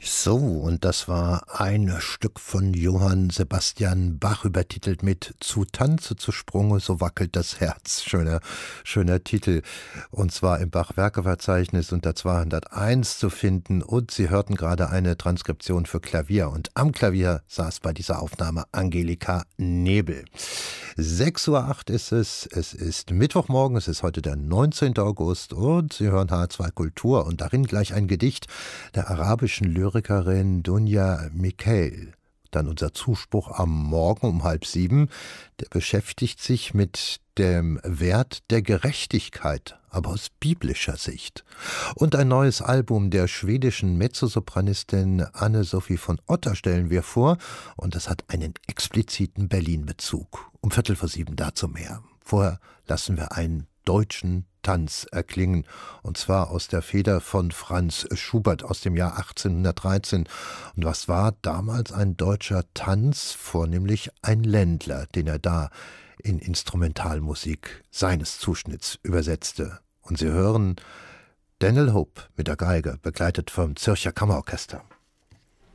So, und das war ein Stück von Johann Sebastian Bach, übertitelt mit „Zu Tanze, zu Sprunge, so wackelt das Herz". Schöner Titel. Und zwar im Bach-Werke-Verzeichnis unter 201 zu finden. Und Sie hörten gerade eine Transkription für Klavier. Und am Klavier saß bei dieser Aufnahme Angelika Nebel. 6:08 Uhr ist es. Es ist Mittwochmorgen. Es ist heute der 19. August. Und Sie hören H2 Kultur. Und darin gleich ein Gedicht der arabischen Lyrikerin Dunja Michael. Dann unser Zuspruch am Morgen um 6:30. Der beschäftigt sich mit dem Wert der Gerechtigkeit, aber aus biblischer Sicht. Und ein neues Album der schwedischen Mezzosopranistin Anne-Sophie von Otter stellen wir vor. Und das hat einen expliziten Berlin-Bezug. Um 6:45 dazu mehr. Vorher lassen wir einen deutschen Tanz erklingen, und zwar aus der Feder von Franz Schubert aus dem Jahr 1813. Und was war damals ein deutscher Tanz? Vornehmlich ein Ländler, den er da in Instrumentalmusik seines Zuschnitts übersetzte. Und Sie hören Daniel Hope mit der Geige, begleitet vom Zürcher Kammerorchester.